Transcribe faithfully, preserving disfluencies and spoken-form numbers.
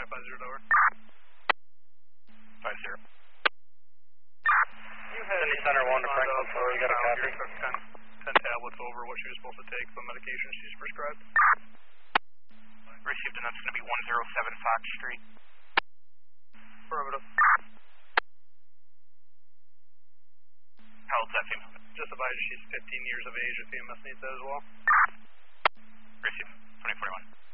five five zero over. five zero. You had City Center one to Franklin Tower, you got a copy? Took ten, ten tablets over what she was supposed to take, the medication she's prescribed. Received, and that's going to be one oh seven Fox Street. Affirmative. How old's that female? Just advise she's fifteen years of age if E M S needs that as well. Received, twenty forty-one.